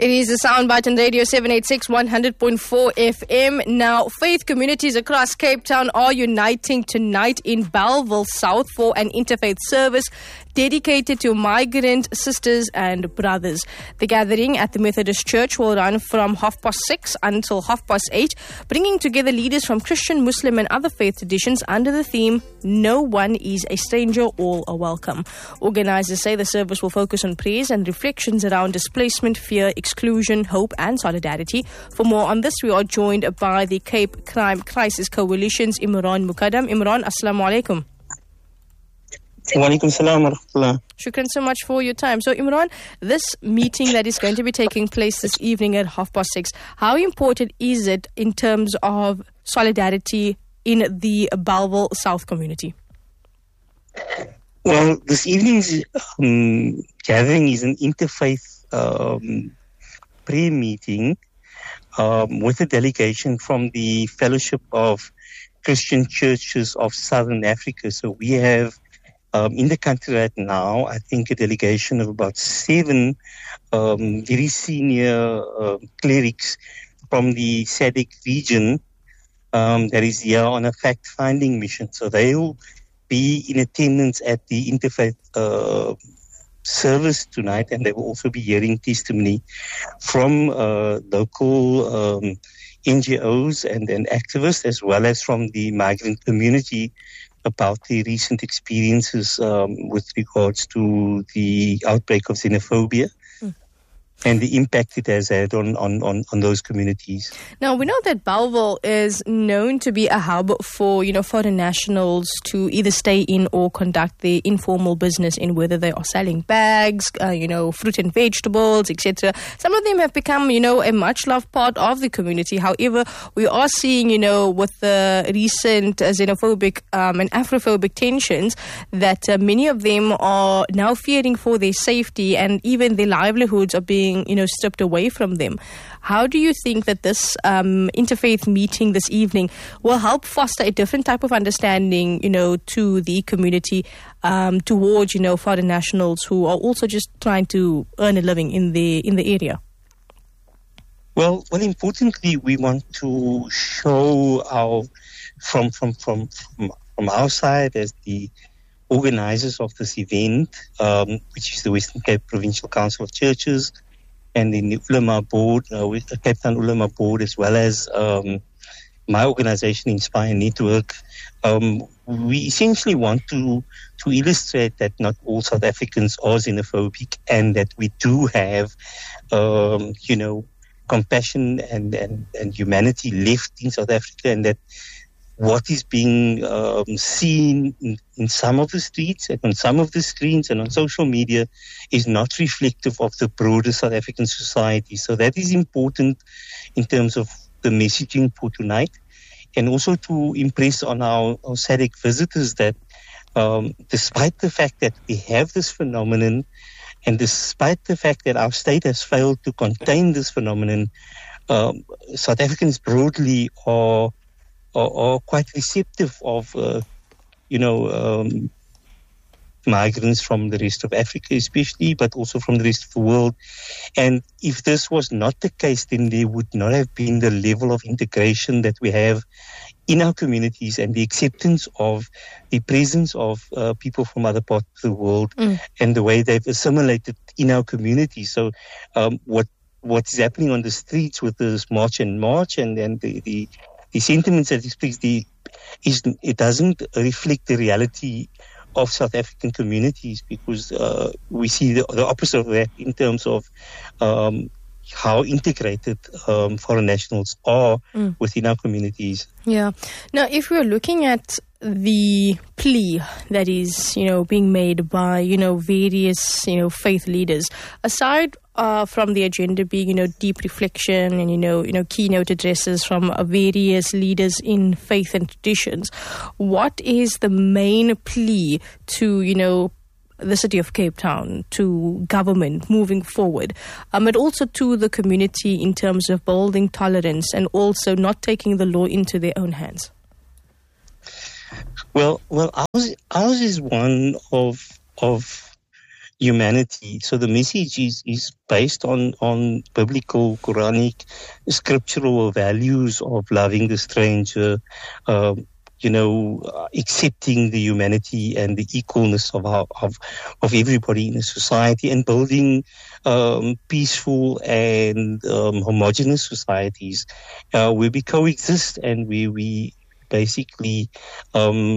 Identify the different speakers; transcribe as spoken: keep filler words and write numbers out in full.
Speaker 1: It is a soundbite on Radio seven eighty-six, one hundred point four F M. Now, faith communities across Cape Town are uniting tonight in Bellville South for an interfaith service dedicated to migrant sisters and brothers. The gathering at the Methodist Church will run from half past six until half past eight, bringing together leaders from Christian, Muslim and other faith traditions under the theme, No One is a Stranger, All are Welcome. Organizers say the service will focus on prayers and reflections around displacement, fear, exclusion, hope and solidarity. For more on this, we are joined by the Cape Crime Crisis Coalition's Imran Mukaddam. Imran, Assalamu alaikum.
Speaker 2: Wa alaikum salam wa rahmatullah.
Speaker 1: Shukran so much for your time. So Imran, this meeting that is going to be taking place this evening at half past six, how important is it in terms of solidarity in the Bellville South community?
Speaker 2: Well, this evening's um, gathering is an interfaith um, prayer meeting um, with a delegation from the Fellowship of Christian Churches of Southern Africa. So we have Um, in the country right now, I think a delegation of about seven um, very senior uh, clerics from the S A D C region um, that is here on a fact-finding mission. So they will be in attendance at the interfaith uh, service tonight, and they will also be hearing testimony from uh, local um, N G Os and, and activists, as well as from the migrant community, about the recent experiences um, with regards to the outbreak of xenophobia mm. and the impact it has had on, on, on, on those communities.
Speaker 1: Now, we know that Bellville is known to be a hub for, you know, foreign nationals to either stay in or conduct their informal business in, whether they are selling bags, uh, you know, fruit and vegetables, et cetera. Some of them have become, you know, a much-loved part of the community. However, we are seeing, you know, with the recent uh, xenophobic um, and Afrophobic tensions, that uh, many of them are now fearing for their safety, and even their livelihoods are being, you know, stripped away from them. How do you think that this um, interfaith meeting this evening will help foster a different type of understanding, you know, to the community um, towards, you know, foreign nationals who are also just trying to earn a living in the in the area?
Speaker 2: Well, well, importantly, we want to show our from from from from, from our side as the organizers of this event, um, which is the Western Cape Provincial Council of Churches, and the Ulama Board, uh, with the Cape Town Ulama Board, as well as um, my organization, Inspire Network. Um, we essentially want to to illustrate that not all South Africans are xenophobic, and that we do have, um, you know, compassion and, and, and humanity left in South Africa, and that what is being um, seen in, in some of the streets and on some of the screens and on social media is not reflective of the broader South African society. So that is important in terms of the messaging for tonight, and also to impress on our, our S A D C visitors that um, despite the fact that we have this phenomenon, and despite the fact that our state has failed to contain this phenomenon, um, South Africans broadly are Are, are quite receptive of, uh, you know, um, migrants from the rest of Africa especially, but also from the rest of the world. And if this was not the case, then there would not have been the level of integration that we have in our communities, and the acceptance of the presence of uh, people from other parts of the world mm. and the way they've assimilated in our communities. So um, what what is happening on the streets with this March and March and, and the, the The sentiments that it speaks, the, is, it doesn't reflect the reality of South African communities, because uh, we see the, the opposite of that in terms of um, how integrated um, foreign nationals are mm. within our communities.
Speaker 1: Yeah. Now, if we're looking at the plea that is, you know, being made by, you know, various, you know, faith leaders, aside uh, from the agenda being, you know, deep reflection and, you know, you know, keynote addresses from uh, various leaders in faith and traditions, what is the main plea to, you know, the city of Cape Town, to government moving forward, um, but also to the community in terms of building tolerance and also not taking the law into their own hands?
Speaker 2: Well, well, ours, ours is one of of humanity. So the message is, is based on, on biblical, Quranic, scriptural values of loving the stranger, um, you know, uh, accepting the humanity and the equalness of our, of of everybody in a society, and building um, peaceful and um, homogeneous societies uh, where we coexist and where we basically um,